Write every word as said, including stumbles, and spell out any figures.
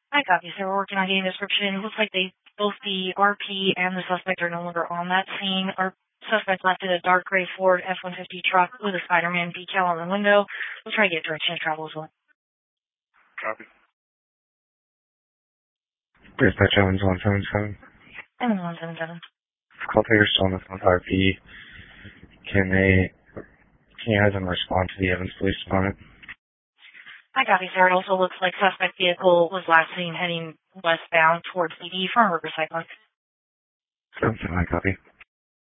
I copy, sir. We're working on getting a description. It looks like they both the R P and the suspect are no longer on that scene. Our suspect left in a dark gray Ford F one fifty truck with a Spider-Man decal on the window. We'll try to get direction of travel as well. Copy. Dispatch Evans one seven seven. Evans one seven seven. Call taker still on the phone with R P. Can they, can you have them respond to the Evans police department? I copy, sir. It also looks like suspect vehicle was last seen heading westbound towards B D from Riverside Park. Something I copy.